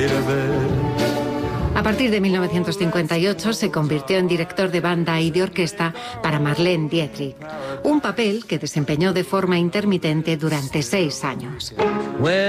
A partir de 1958 se convirtió en director de banda y de orquesta para Marlene Dietrich, un papel que desempeñó de forma intermitente durante 6 años.